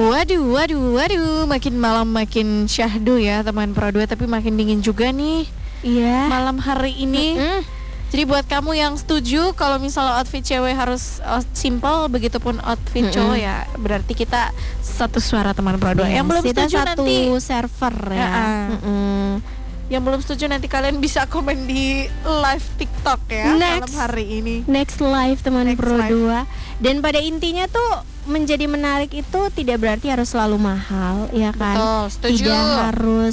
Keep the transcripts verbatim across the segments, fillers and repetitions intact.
Waduh, waduh, waduh, makin malam makin syahdu ya teman Pro dua, tapi makin dingin juga nih Iya. malam hari ini. Mm-mm. Jadi buat kamu yang setuju kalau misalnya outfit cewek harus uh, simple, begitupun outfit Mm-mm. cowok ya berarti kita satu suara teman Pro dua. Yes, Yang belum kita setuju satu nanti server ya. Ya, Mm-mm. yang belum setuju nanti kalian bisa komen di live TikTok ya Next. malam hari ini. Next live teman Next Pro live. dua. Dan pada intinya tuh menjadi menarik itu tidak berarti harus selalu mahal, ya kan? Betul, setuju. Tidak harus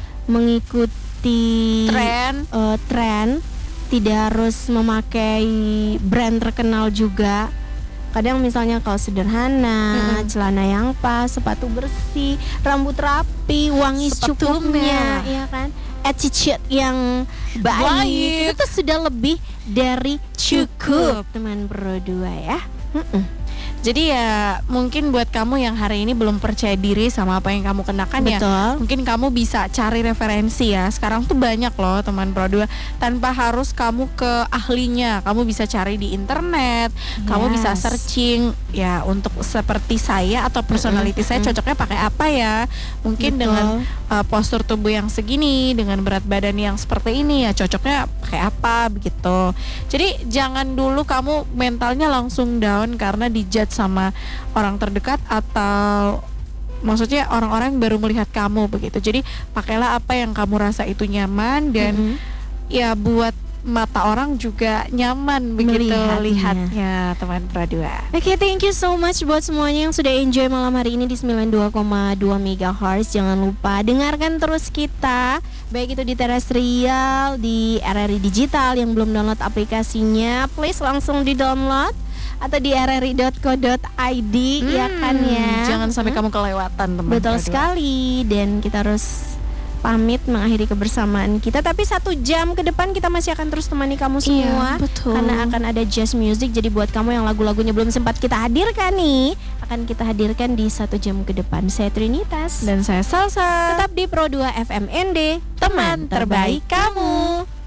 mengikuti Tren. eh, tren, tidak harus memakai brand terkenal juga. Kadang misalnya kaos sederhana, Mm-mm. celana yang pas, sepatu bersih, rambut rapi, wangi Sepatu secukupnya, merah. ya kan? Attitude yang baik, Baik. itu tuh sudah lebih dari cukup, teman Pro dua ya. Mm-mm. Jadi ya mungkin buat kamu yang hari ini belum percaya diri sama apa yang kamu kenakan ya, Betul. mungkin kamu bisa cari referensi ya. Sekarang tuh banyak loh teman Pro dua, tanpa harus kamu ke ahlinya. Kamu bisa cari di internet, kamu bisa Yes. searching ya untuk seperti saya atau personality saya cocoknya pakai apa ya. Mungkin Betul. dengan uh, postur tubuh yang segini, dengan berat badan yang seperti ini ya cocoknya pakai apa begitu. Jadi jangan dulu kamu mentalnya langsung down karena dijudge sama orang terdekat atau maksudnya orang-orang yang baru melihat kamu begitu. Jadi pakailah apa yang kamu rasa itu nyaman dan Mm-mm. ya buat mata orang juga nyaman begitu Melihatnya. lihatnya teman Pro dua. Oke, thank you so much buat semuanya yang sudah enjoy malam hari ini di sembilan puluh dua koma dua megahertz. Jangan lupa dengarkan terus kita, baik itu di terestrial, di R R I Digital. Yang belum download aplikasinya, please langsung di-download atau di r r i dot co dot i d, ya kan ya. Jangan sampai Hmm. kamu kelewatan teman Betul Pro dua. sekali. Dan kita harus pamit mengakhiri kebersamaan kita, tapi satu jam ke depan kita masih akan terus temani kamu semua. Iya, betul. Karena akan ada jazz music. Jadi buat kamu yang lagu-lagunya belum sempat kita hadirkan nih, akan kita hadirkan di satu jam ke depan. Saya Trinitas Dan saya Salsa. tetap di Pro dua F M N D, Teman terbaik kamu.